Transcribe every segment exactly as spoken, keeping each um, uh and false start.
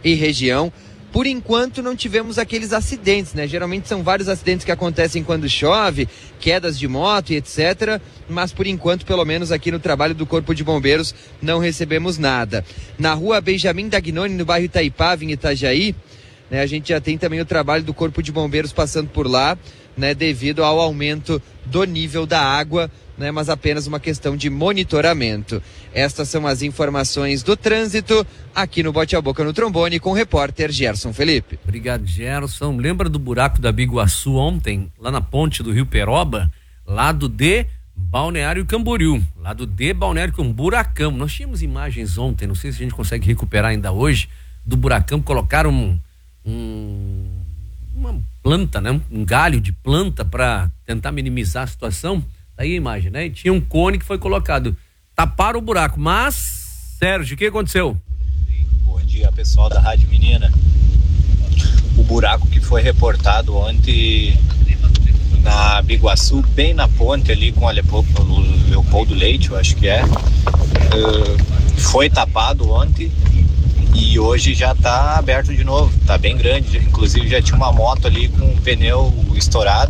e região. Por enquanto não tivemos aqueles acidentes, né? Geralmente são vários acidentes que acontecem quando chove, quedas de moto e etcétera. Mas por enquanto, pelo menos aqui no trabalho do Corpo de Bombeiros, não recebemos nada. Na rua Benjamin Dagnoni, no bairro Itaipava, em Itajaí, né, a gente já tem também o trabalho do Corpo de Bombeiros passando por lá, né, devido ao aumento do nível da água, né, mas apenas uma questão de monitoramento. Estas são as informações do trânsito aqui no Bote a Boca no Trombone com o repórter Gerson Felipe. Obrigado, Gerson. Lembra do buraco da Biguaçu ontem, lá na ponte do Rio Peroba, lado de Balneário Camboriú, lado de Balneário Camboriú, buracão. Nós tínhamos imagens ontem, não sei se a gente consegue recuperar ainda hoje, do buracão. Colocaram um, um, uma planta, né, um galho de planta para tentar minimizar a situação. Daí a imagem, né? E tinha um cone que foi colocado. Taparam o buraco, mas, Sérgio, o que aconteceu? Bom dia, pessoal da Rádio Menina. O buraco que foi reportado ontem na Biguaçu, bem na ponte ali com a Leopoldo Leite, eu acho que é, foi tapado ontem e hoje já está aberto de novo. Tá bem grande, inclusive já tinha uma moto ali com o pneu estourado.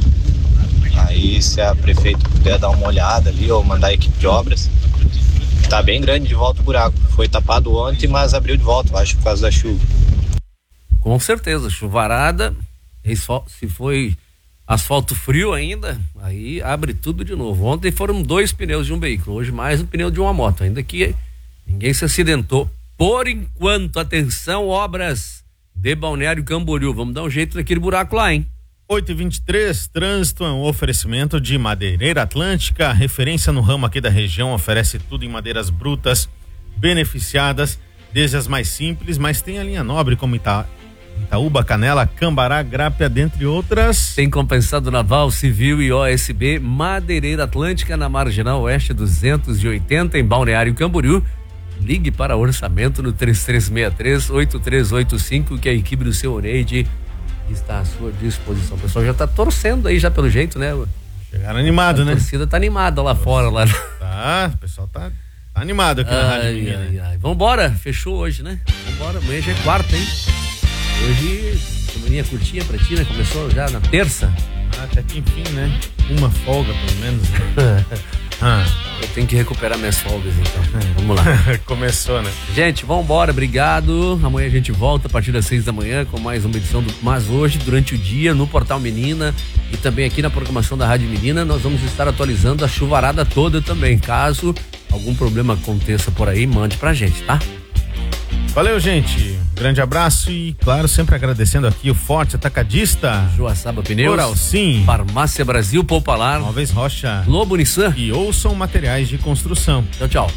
Aí se a prefeita puder dar uma olhada ali ou mandar a equipe de obras, tá bem grande de volta o buraco. Foi tapado ontem, mas abriu de volta, acho, por causa da chuva. Com certeza, chuvarada, se foi asfalto frio ainda, aí abre tudo de novo. Ontem foram dois pneus de um veículo, hoje mais um pneu de uma moto, ainda que ninguém se acidentou. Por enquanto, atenção, obras de Balneário Camboriú, vamos dar um jeito naquele buraco lá, hein? oito e vinte e três, trânsito é um oferecimento de Madeireira Atlântica, referência no ramo aqui da região, oferece tudo em madeiras brutas, beneficiadas, desde as mais simples, mas tem a linha nobre como Ita, Itaúba, Canela, Cambará, Grápia, dentre outras. Tem compensado naval, civil e O S B, Madeireira Atlântica na Marginal Oeste duzentos e oitenta em Balneário Camboriú. Ligue para orçamento no três três seis três, oito três oito cinco que a equipe do seu Oneide está à sua disposição. O pessoal já está torcendo aí já pelo jeito, né? Chegaram animado, né? A torcida tá animada lá fora. Lá. Tá, o pessoal tá, tá animado aqui ai, na Rádio Menina. Ai, ai. Vambora, fechou hoje, né? Vambora, amanhã já é quarta, hein? Hoje, semaninha curtinha pra ti, né? Começou já na terça. Ah, até que enfim, né? Uma folga, pelo menos, né? ah. Eu tenho que recuperar minhas folgas, então. Vamos lá. Começou, né? Gente, vambora, obrigado. Amanhã a gente volta a partir das seis da manhã com mais uma edição do Mas Hoje, durante o dia, no Portal Menina e também aqui na programação da Rádio Menina, nós vamos estar atualizando a chuvarada toda também. Caso algum problema aconteça por aí, mande pra gente, tá? Valeu, gente. Grande abraço e, claro, sempre agradecendo aqui o Forte Atacadista, Joaçaba Pneus, Oral Sim, Farmácia Brasil, Poupalar, Móveis Rocha, Lobo Nissan e Ouçam Materiais de Construção. Tchau, tchau.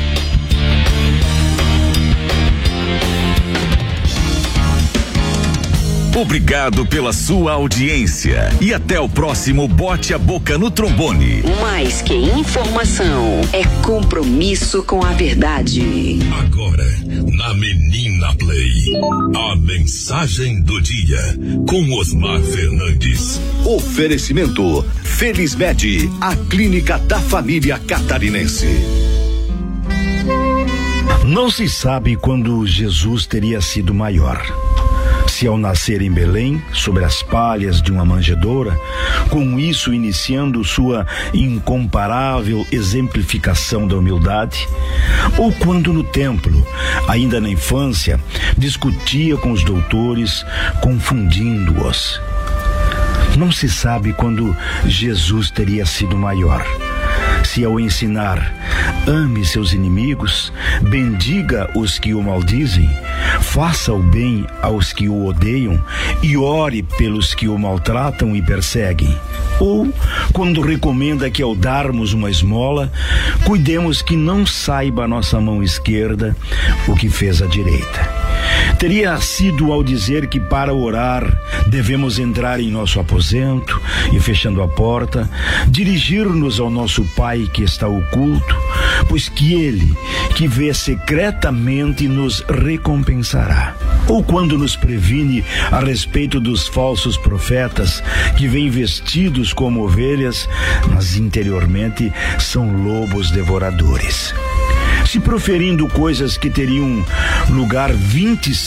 Obrigado pela sua audiência e até o próximo Bote a Boca no Trombone. Mais que informação, é compromisso com a verdade. Agora, na Menina Play, a mensagem do dia com Osmar Fernandes. Oferecimento Felizmed, a clínica da família catarinense. Não se sabe quando Jesus teria sido maior. Se ao nascer em Belém, sobre as palhas de uma manjedoura, com isso iniciando sua incomparável exemplificação da humildade, ou quando no templo, ainda na infância, discutia com os doutores, confundindo-os. Não se sabe quando Jesus teria sido maior. Se ao ensinar, ame seus inimigos, bendiga os que o maldizem, faça o bem aos que o odeiam e ore pelos que o maltratam e perseguem. Ou, quando recomenda que ao darmos uma esmola, cuidemos que não saiba a nossa mão esquerda o que fez a direita. Teria sido ao dizer que para orar devemos entrar em nosso aposento e, fechando a porta, dirigir-nos ao nosso Pai que está oculto, pois que Ele, que vê secretamente, nos recompensará. Ou quando nos previne a respeito dos falsos profetas que vêm vestidos como ovelhas, mas interiormente são lobos devoradores. Se proferindo coisas que teriam lugar vinte